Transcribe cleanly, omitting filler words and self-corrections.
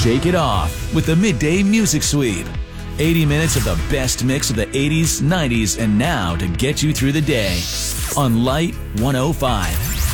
Shake it off with the Midday Music Sweep. 80 minutes of the best mix of the 80s, 90s, and now to get you through the day on Light 105.